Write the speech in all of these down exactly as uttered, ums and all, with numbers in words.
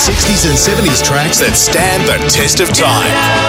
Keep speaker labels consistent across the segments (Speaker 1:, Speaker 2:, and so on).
Speaker 1: sixties and seventies tracks that stand the test of time.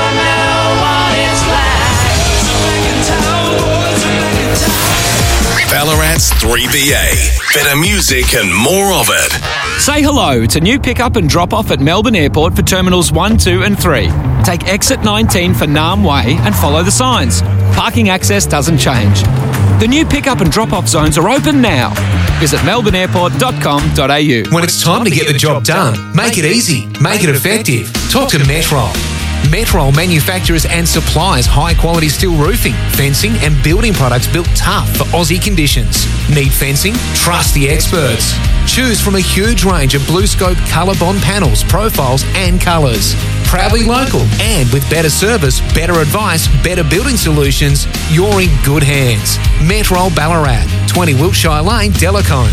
Speaker 1: Ballarat's three B A. Better music and more of it.
Speaker 2: Say hello to new pick-up and drop-off at Melbourne Airport for Terminals one, two and three. Take exit nineteen for Naarm Way and follow the signs. Parking access doesn't change. The new pick-up and drop-off zones are open now. Visit melbourne airport dot com dot a u.
Speaker 3: When it's time to get the job done, make it easy, make it effective. Talk to Metrol. Metrol manufactures and supplies high-quality steel roofing, fencing and building products built tough for Aussie conditions. Need fencing? Trust the experts. Choose from a huge range of BlueScope colour bond panels, profiles and colours. Proudly local and with better service, better advice, better building solutions, you're in good hands. Metrol Ballarat, twenty Wiltshire Lane, Delacombe.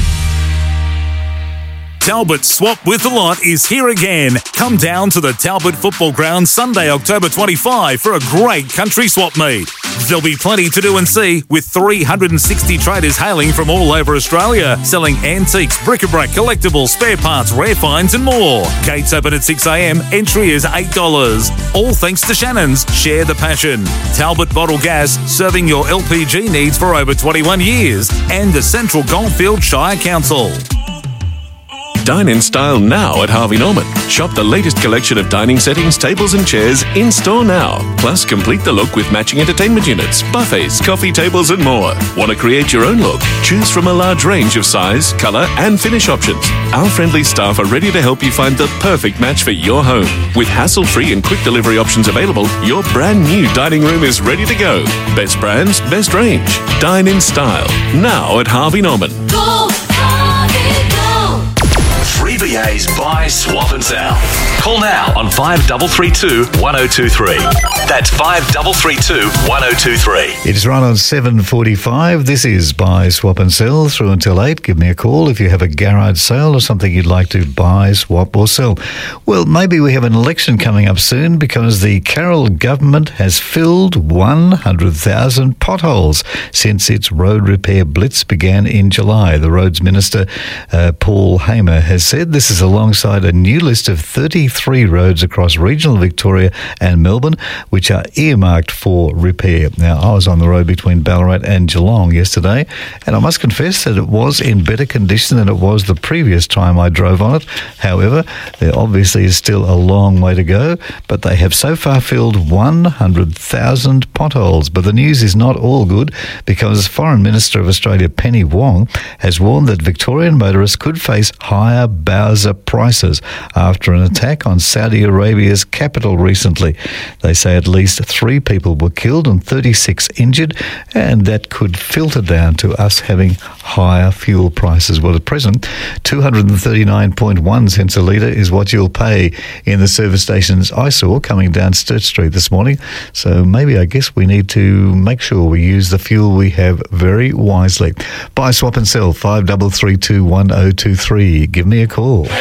Speaker 4: Talbot Swap with the Lot is here again. Come down to the Talbot Football Ground Sunday, October twenty-fifth for a great country swap meet. There'll be plenty to do and see with three hundred sixty traders hailing from all over Australia, selling antiques, bric-a-brac, collectibles, spare parts, rare finds and more. Gates open at six a m, entry is eight dollars. All thanks to Shannon's Share the Passion. Talbot Bottle Gas, serving your L P G needs for over twenty-one years. And the Central Goldfield Shire Council.
Speaker 5: Dine in style now at Harvey Norman. Shop the latest collection of dining settings, tables and chairs in store now. Plus, complete the look with matching entertainment units, buffets, coffee tables and more. Want to create your own look? Choose from a large range of size, colour and finish options. Our friendly staff are ready to help you find the perfect match for your home. With hassle-free and quick delivery options available, your brand new dining room is ready to go. Best brands, best range. Dine in style now at Harvey Norman.
Speaker 6: Go, Harvey, go.
Speaker 1: three B A's Buy, Swap and Sell. Call now on five three three two, one oh two three. That's five three three two, one oh two three.
Speaker 7: It's right on seven forty-five. This is Buy, Swap and Sell through until eight. Give me a call if you have a garage sale or something you'd like to buy, swap or sell. Well, maybe we have an election coming up soon because the Carroll government has filled one hundred thousand potholes since its road repair blitz began in July. The Roads Minister, uh, Paul Hamer, has said this is alongside a new list of thirty-three roads across regional Victoria and Melbourne which are earmarked for repair. Now, I was on the road between Ballarat and Geelong yesterday, and I must confess that it was in better condition than it was the previous time I drove on it. However, there obviously is still a long way to go, but they have so far filled one hundred thousand potholes. But the news is not all good because Foreign Minister of Australia Penny Wong has warned that Victorian motorists could face higher Bowser prices after an attack on Saudi Arabia's capital recently. They say at least three people were killed and thirty-six injured, and that could filter down to us having higher fuel prices. Well, at present, two hundred thirty-nine point one cents a litre is what you'll pay in the service stations I saw coming down Sturt Street this morning. So maybe I guess we need to make sure we use the fuel we have very wisely. Buy, swap and sell, five three three two, one oh two three. Give me a call.